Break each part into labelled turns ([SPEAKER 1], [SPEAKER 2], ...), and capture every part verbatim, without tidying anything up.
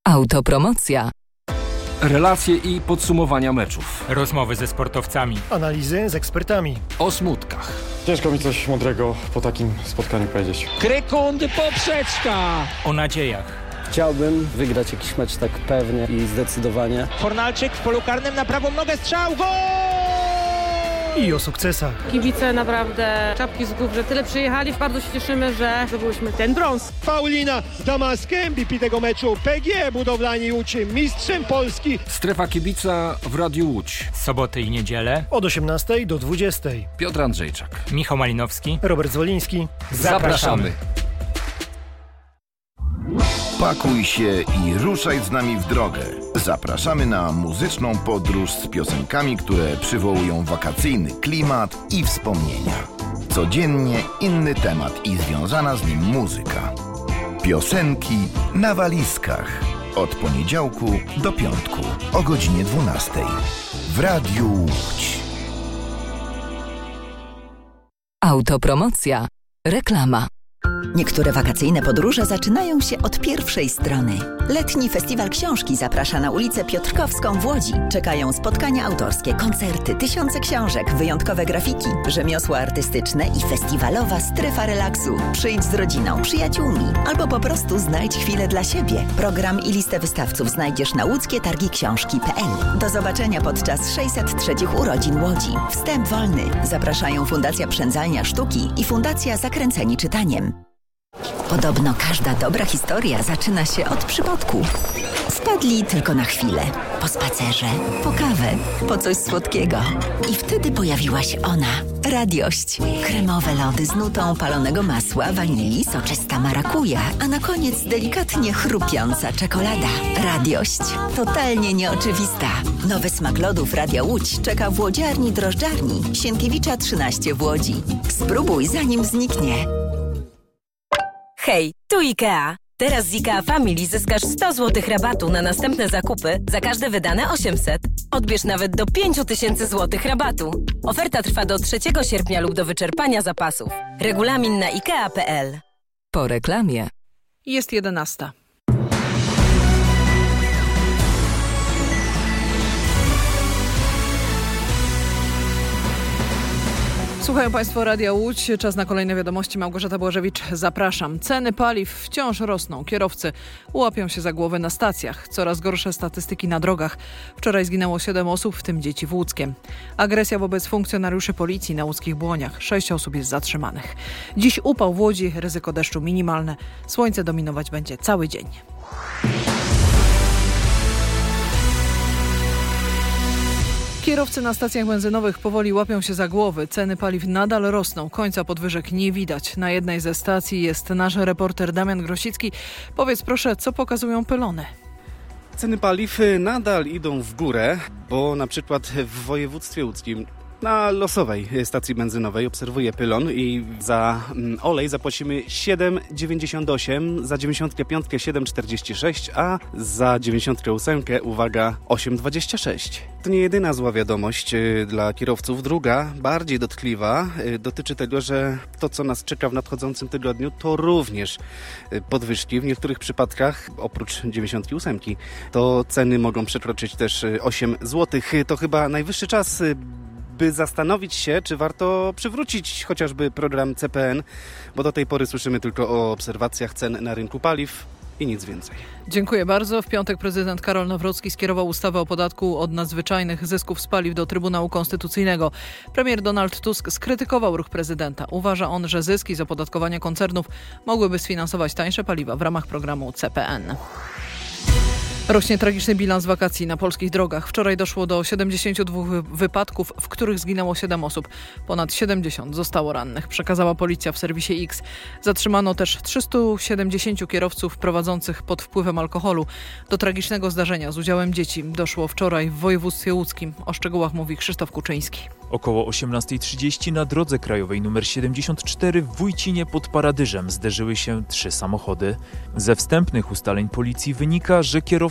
[SPEAKER 1] Autopromocja.
[SPEAKER 2] Relacje i podsumowania meczów.
[SPEAKER 3] Rozmowy ze sportowcami.
[SPEAKER 4] Analizy z ekspertami.
[SPEAKER 2] O smutkach.
[SPEAKER 5] Ciężko mi coś mądrego po takim spotkaniu powiedzieć.
[SPEAKER 6] Krykundy poprzeczka.
[SPEAKER 3] O nadziejach.
[SPEAKER 7] Chciałbym wygrać jakiś mecz tak pewnie i zdecydowanie.
[SPEAKER 6] Fornalczyk w polu karnym na prawą nogę, strzał, gol!
[SPEAKER 4] I o sukcesach.
[SPEAKER 8] Kibice naprawdę czapki z głów, że tyle przyjechali. Bardzo się cieszymy, że zdobyliśmy ten brąz.
[SPEAKER 9] Paulina Damask, M V P tego meczu. P G Budowlani Łódź, mistrzem Polski.
[SPEAKER 2] Strefa kibica w Radiu Łódź.
[SPEAKER 3] Soboty i niedzielę.
[SPEAKER 4] Od osiemnastej do dwudziestej.
[SPEAKER 2] Piotr Andrzejczak.
[SPEAKER 3] Michał Malinowski.
[SPEAKER 4] Robert Zwoliński.
[SPEAKER 2] Zapraszamy.
[SPEAKER 10] Pakuj się i ruszaj z nami w drogę. Zapraszamy na muzyczną podróż z piosenkami, które przywołują wakacyjny klimat i wspomnienia. Codziennie inny temat i związana z nim muzyka. Piosenki na walizkach. Od poniedziałku do piątku o godzinie dwunastej. W Radiu Łódź.
[SPEAKER 1] Autopromocja. Reklama.
[SPEAKER 11] Niektóre wakacyjne podróże zaczynają się od pierwszej strony. Letni Festiwal Książki zaprasza na ulicę Piotrkowską w Łodzi. Czekają spotkania autorskie, koncerty, tysiące książek, wyjątkowe grafiki, rzemiosła artystyczne i festiwalowa strefa relaksu. Przyjdź z rodziną, przyjaciółmi albo po prostu znajdź chwilę dla siebie. Program i listę wystawców znajdziesz na łódzkie targi książki kropka p l. Do zobaczenia podczas sześćset trzech urodzin Łodzi. Wstęp wolny. Zapraszają Fundacja Przędzalnia Sztuki i Fundacja Zakręceni Czytaniem. Podobno każda dobra historia zaczyna się od przypadku. Wpadli tylko na chwilę. Po spacerze, po kawę, po coś słodkiego. I wtedy pojawiła się ona. Radiość. Kremowe lody z nutą palonego masła, wanilii, soczysta marakuja, a na koniec delikatnie chrupiąca czekolada. Radiość. Totalnie nieoczywista. Nowy smak lodów Radia Łódź czeka w łodziarni drożdżarni Sienkiewicza trzynaście w Łodzi. Spróbuj zanim zniknie.
[SPEAKER 12] Hej, tu IKEA. Teraz z IKEA Family zyskasz sto złotych rabatu na następne zakupy za każde wydane osiemset. Odbierz nawet do pięć tysięcy złotych rabatu. Oferta trwa do trzeciego sierpnia lub do wyczerpania zapasów. Regulamin na ikea kropka p l.
[SPEAKER 1] Po reklamie.
[SPEAKER 13] Jest jedenasta. Słuchają Państwo Radia Łódź. Czas na kolejne wiadomości. Małgorzata Błażewicz, zapraszam. Ceny paliw wciąż rosną. Kierowcy łapią się za głowę na stacjach. Coraz gorsze statystyki na drogach. Wczoraj zginęło siedem osób, w tym dzieci w Łódzkiem. Agresja wobec funkcjonariuszy policji na łódzkich Błoniach. Sześć osób jest zatrzymanych. Dziś upał w Łodzi, ryzyko deszczu minimalne. Słońce dominować będzie cały dzień. Kierowcy na stacjach benzynowych powoli łapią się za głowy. Ceny paliw nadal rosną. Końca podwyżek nie widać. Na jednej ze stacji jest nasz reporter Damian Grosicki. Powiedz proszę, co pokazują pylony?
[SPEAKER 14] Ceny paliw nadal idą w górę, bo na przykład w województwie łódzkim na losowej stacji benzynowej obserwuję pylon i za olej zapłacimy siedem dziewięćdziesiąt osiem, za dziewięćdziesiąt pięć siedem czterdzieści sześć, a za dziewięćdziesiąt osiem, uwaga, osiem dwadzieścia sześć. To nie jedyna zła wiadomość dla kierowców. Druga, bardziej dotkliwa, dotyczy tego, że to, co nas czeka w nadchodzącym tygodniu, to również podwyżki. W niektórych przypadkach, oprócz dziewięćdziesiąt osiem, to ceny mogą przekroczyć też osiem złotych. To chyba najwyższy czas, by zastanowić się, czy warto przywrócić chociażby program C P N, bo do tej pory słyszymy tylko o obserwacjach cen na rynku paliw i nic więcej.
[SPEAKER 13] Dziękuję bardzo. W piątek prezydent Karol Nawrocki skierował ustawę o podatku od nadzwyczajnych zysków z paliw do Trybunału Konstytucyjnego. Premier Donald Tusk skrytykował ruch prezydenta. Uważa on, że zyski z opodatkowania koncernów mogłyby sfinansować tańsze paliwa w ramach programu C P N. Rośnie tragiczny bilans wakacji na polskich drogach. Wczoraj doszło do siedemdziesięciu dwóch wypadków, w których zginęło siedem osób. Ponad siedemdziesiąt zostało rannych, przekazała policja w serwisie X. Zatrzymano też trzystu siedemdziesięciu kierowców prowadzących pod wpływem alkoholu. Do tragicznego zdarzenia z udziałem dzieci doszło wczoraj w województwie łódzkim. O szczegółach mówi Krzysztof Kuczyński.
[SPEAKER 15] Około osiemnasta trzydzieści na drodze krajowej nr siedemdziesiąt cztery w Wójcinie pod Paradyżem zderzyły się trzy samochody. Ze wstępnych ustaleń policji wynika, że kierowca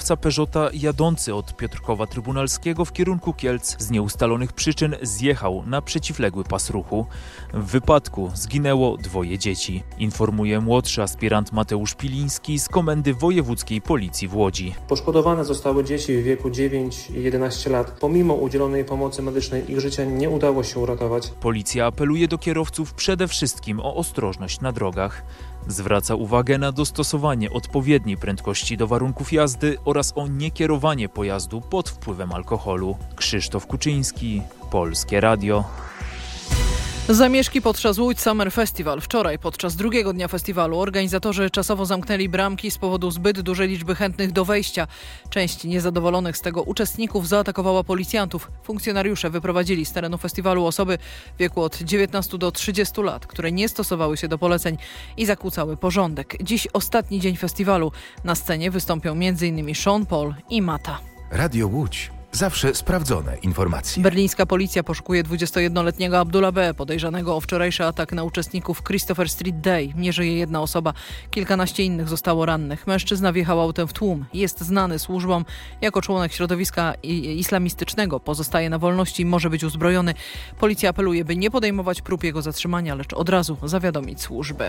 [SPEAKER 15] kierowca Peugeota jadący od Piotrkowa Trybunalskiego w kierunku Kielc z nieustalonych przyczyn zjechał na przeciwległy pas ruchu. W wypadku zginęło dwoje dzieci. Informuje młodszy aspirant Mateusz Piliński z Komendy Wojewódzkiej Policji w Łodzi.
[SPEAKER 16] Poszkodowane zostały dzieci w wieku dziewięć i jedenaście lat. Pomimo udzielonej pomocy medycznej ich życia nie udało się uratować.
[SPEAKER 15] Policja apeluje do kierowców przede wszystkim o ostrożność na drogach. Zwraca uwagę na dostosowanie odpowiedniej prędkości do warunków jazdy oraz o niekierowanie pojazdu pod wpływem alkoholu. Krzysztof Kuczyński, Polskie Radio.
[SPEAKER 13] Zamieszki podczas Łódź Summer Festival. Wczoraj podczas drugiego dnia festiwalu organizatorzy czasowo zamknęli bramki z powodu zbyt dużej liczby chętnych do wejścia. Część niezadowolonych z tego uczestników zaatakowała policjantów. Funkcjonariusze wyprowadzili z terenu festiwalu osoby w wieku od dziewiętnastu do trzydziestu lat, które nie stosowały się do poleceń i zakłócały porządek. Dziś ostatni dzień festiwalu. Na scenie wystąpią m.in. Sean Paul i Mata.
[SPEAKER 17] Radio Łódź. Zawsze sprawdzone informacje.
[SPEAKER 13] Berlińska policja poszukuje dwudziestojednoletniego Abdullah B., podejrzanego o wczorajszy atak na uczestników Christopher Street Day. Nie żyje jedna osoba, kilkanaście innych zostało rannych. Mężczyzna wjechał autem w tłum. Jest znany służbom jako członek środowiska islamistycznego. Pozostaje na wolności i może być uzbrojony. Policja apeluje, by nie podejmować prób jego zatrzymania, lecz od razu zawiadomić służby.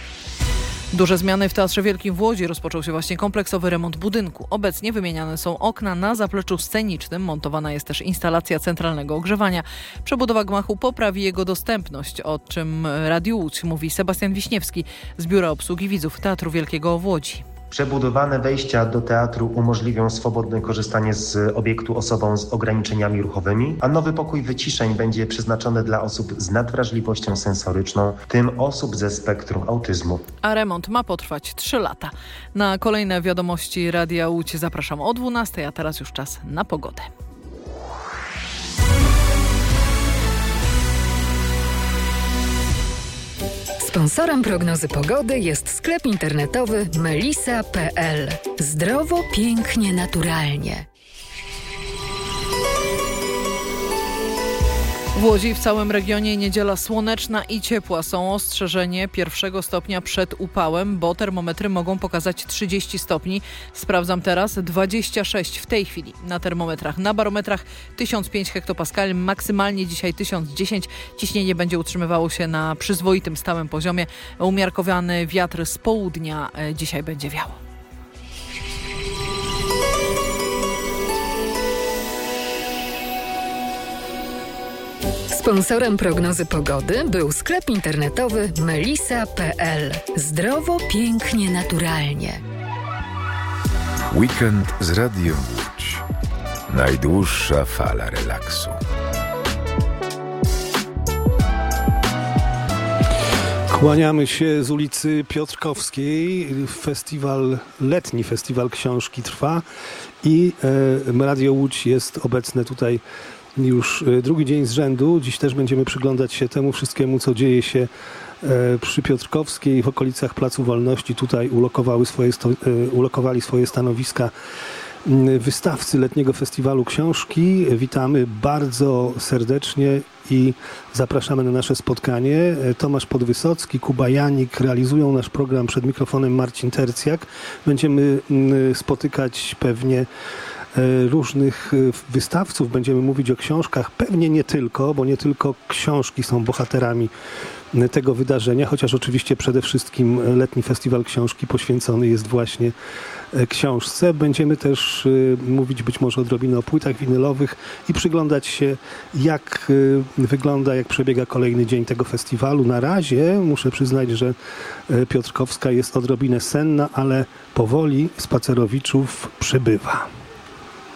[SPEAKER 13] Duże zmiany w Teatrze Wielkim w Łodzi. Rozpoczął się właśnie kompleksowy remont budynku. Obecnie wymieniane są okna na zapleczu scenicznym. Montowana jest też instalacja centralnego ogrzewania. Przebudowa gmachu poprawi jego dostępność, o czym Radiu Łódź mówi Sebastian Wiśniewski z Biura Obsługi Widzów Teatru Wielkiego w Łodzi.
[SPEAKER 18] Przebudowane wejścia do teatru umożliwią swobodne korzystanie z obiektu osobom z ograniczeniami ruchowymi, a nowy pokój wyciszeń będzie przeznaczony dla osób z nadwrażliwością sensoryczną, w tym osób ze spektrum autyzmu.
[SPEAKER 13] A remont ma potrwać trzy lata. Na kolejne wiadomości Radia Łódź zapraszam o dwunastej, a teraz już czas na pogodę.
[SPEAKER 1] Sponsorem prognozy pogody jest sklep internetowy melisa kropka p l. Zdrowo, pięknie, naturalnie.
[SPEAKER 13] W Łodzi i w całym regionie niedziela słoneczna i ciepła. Są ostrzeżenie pierwszego stopnia przed upałem, bo termometry mogą pokazać trzydzieści stopni. Sprawdzam teraz dwadzieścia sześć w tej chwili na termometrach. Na barometrach tysiąc pięć hektopaskali, maksymalnie dzisiaj tysiąc dziesięć. Ciśnienie będzie utrzymywało się na przyzwoitym, stałym poziomie. Umiarkowany wiatr z południa dzisiaj będzie wiał.
[SPEAKER 1] Sponsorem prognozy pogody był sklep internetowy melisa kropka p l. Zdrowo, pięknie, naturalnie.
[SPEAKER 17] Weekend z Radiem Łódź. Najdłuższa fala relaksu.
[SPEAKER 19] Kłaniamy się z ulicy Piotrkowskiej. Festiwal, letni festiwal książki trwa i e, Radio Łódź jest obecne tutaj już drugi dzień z rzędu. Dziś też będziemy przyglądać się temu wszystkiemu, co dzieje się przy Piotrkowskiej, w okolicach Placu Wolności. Tutaj ulokowały swoje sto, ulokowali swoje stanowiska wystawcy letniego festiwalu książki. Witamy bardzo serdecznie i zapraszamy na nasze spotkanie. Tomasz Podwysocki, Kuba Janik realizują nasz program, przed mikrofonem Marcin Tercjak. Będziemy spotykać pewnie różnych wystawców, będziemy mówić o książkach, pewnie nie tylko, bo nie tylko książki są bohaterami tego wydarzenia, chociaż oczywiście przede wszystkim letni festiwal książki poświęcony jest właśnie książce. Będziemy też mówić być może odrobinę o płytach winylowych i przyglądać się, jak wygląda, jak przebiega kolejny dzień tego festiwalu. Na razie muszę przyznać, że Piotrkowska jest odrobinę senna, ale powoli spacerowiczów przybywa.